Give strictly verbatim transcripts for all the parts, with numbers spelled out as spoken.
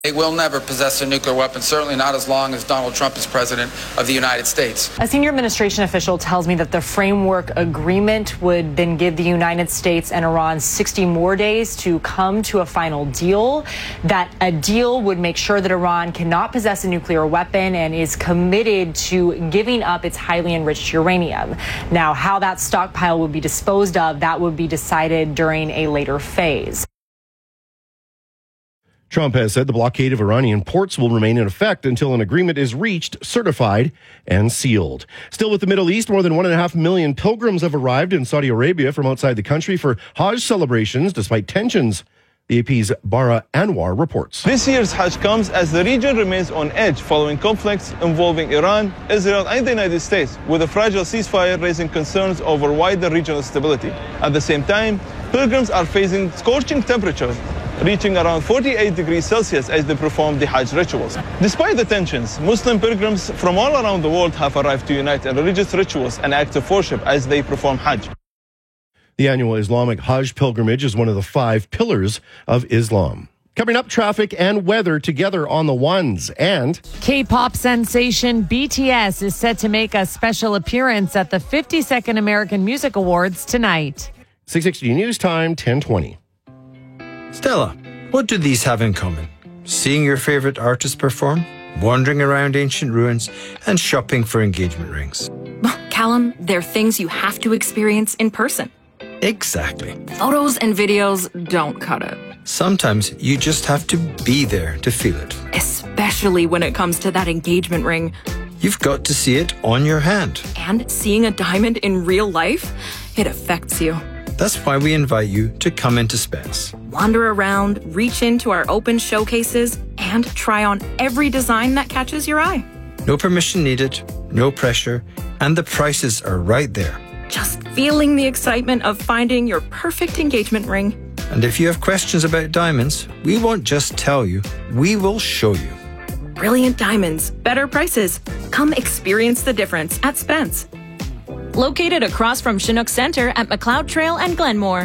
They will never possess a nuclear weapon, certainly not as long as Donald Trump is president of the United States. A senior administration official tells me that the framework agreement would then give the United States and Iran sixty more days to come to a final deal. That a deal would make sure that Iran cannot possess a nuclear weapon and is committed to giving up its highly enriched uranium. Now, how that stockpile would be disposed of, that would be decided during a later phase. Trump has said the blockade of Iranian ports will remain in effect until an agreement is reached, certified, and sealed. Still with the Middle East, more than one and a half million pilgrims have arrived in Saudi Arabia from outside the country for Hajj celebrations despite tensions. The A P's Bara Anwar reports. This year's Hajj comes as the region remains on edge following conflicts involving Iran, Israel, and the United States, with a fragile ceasefire raising concerns over wider regional stability. At the same time, pilgrims are facing scorching temperatures, reaching around forty-eight degrees Celsius as they perform the Hajj rituals. Despite the tensions, Muslim pilgrims from all around the world have arrived to unite in religious rituals and acts of worship as they perform Hajj. The annual Islamic Hajj pilgrimage is one of the five pillars of Islam. Coming up, traffic and weather together on the ones. And K-pop sensation B T S is set to make a special appearance at the fifty-second American Music Awards tonight. six sixty News Time, ten twenty. Stella, what do these have in common? Seeing your favorite artist perform, wandering around ancient ruins, and shopping for engagement rings. Callum, they're things you have to experience in person. Exactly. Photos and videos don't cut it. Sometimes you just have to be there to feel it. Especially when it comes to that engagement ring. You've got to see it on your hand. And seeing a diamond in real life, it affects you. That's why we invite you to come into Spence. Wander around, reach into our open showcases, and try on every design that catches your eye. No permission needed, no pressure, and the prices are right there. Just feeling the excitement of finding your perfect engagement ring. And if you have questions about diamonds, we won't just tell you, we will show you. Brilliant diamonds, better prices. Come experience the difference at Spence. Located across from Chinook Center at McLeod Trail and Glenmore.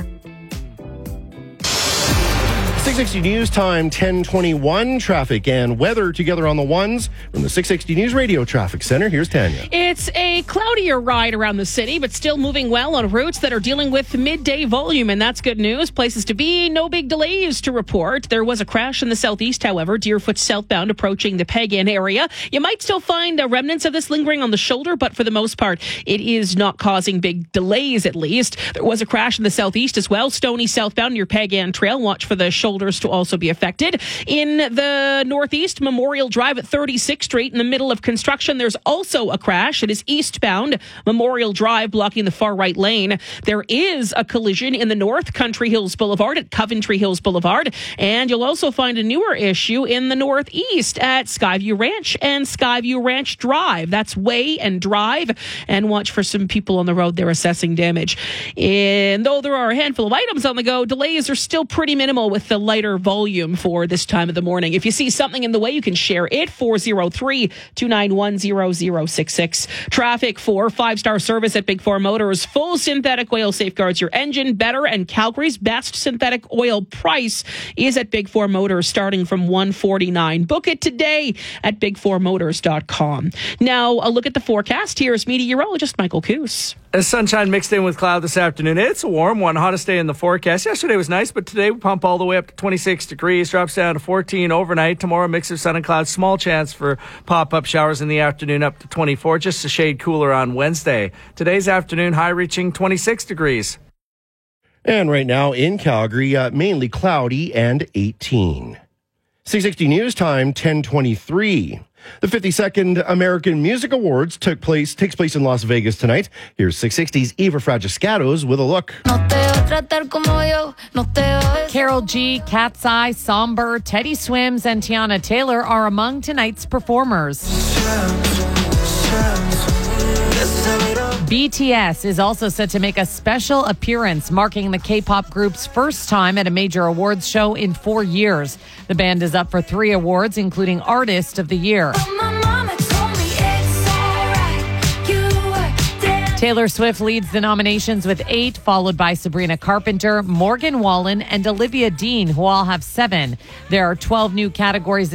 six sixty News Time, ten twenty-one. Traffic and weather together on the ones. From the six sixty News Radio Traffic Center, here's Tanya. It's a cloudier ride around the city, but still moving well on routes that are dealing with midday volume, and that's good news. Places to be, no big delays to report. There was a crash in the southeast, however, Deerfoot southbound approaching the Peg-In area. You might still find the remnants of this lingering on the shoulder, but for the most part, it is not causing big delays, at least. There was a crash in the southeast as well, Stoney southbound near Peg-In Trail. Watch for the shoulder to also be affected. In the northeast, Memorial Drive at thirty-sixth Street in the middle of construction, there's also a crash. It is eastbound Memorial Drive blocking the far right lane. There is a collision in the north, Country Hills Boulevard at Coventry Hills Boulevard. And you'll also find a newer issue in the northeast at Skyview Ranch and Skyview Ranch Drive. That's Way and Drive. And watch for some people on the road. They're assessing damage. And though there are a handful of items on the go, delays are still pretty minimal with the lighter volume for this time of the morning. If you see something in the way, you can share it. four oh three, two nine one, zero zero six six. Traffic for five-star service at Big Four Motors. Full synthetic oil safeguards your engine better, and Calgary's best synthetic oil price is at Big Four Motors, starting from one forty-nine. Book it today at big four motors dot com. Now, a look at the forecast. Here's meteorologist Michael Coos. As sunshine mixed in with cloud this afternoon. It's a warm one, hottest day in the forecast. Yesterday was nice, but today we pump all the way up to twenty-six degrees, drops down to fourteen overnight. Tomorrow, mix of sun and clouds, small chance for pop-up showers in the afternoon up to twenty-four, just a shade cooler on Wednesday. Today's afternoon high reaching twenty-six degrees. And right now in Calgary, uh, mainly cloudy and eighteen. six sixty News Time, ten twenty-three. The fifty-second American Music Awards took place takes place in Las Vegas tonight. Here's six sixty's Eva Fragiscatos with a look. Carol G, Cat's Eye, Somber, Teddy Swims, and Tiana Taylor are among tonight's performers. B T S is also set to make a special appearance, marking the K-pop group's first time at a major awards show in four years. The band is up for three awards, including Artist of the Year. Taylor Swift leads the nominations with eight, followed by Sabrina Carpenter, Morgan Wallen, and Olivia Dean, who all have seven. There are twelve new categories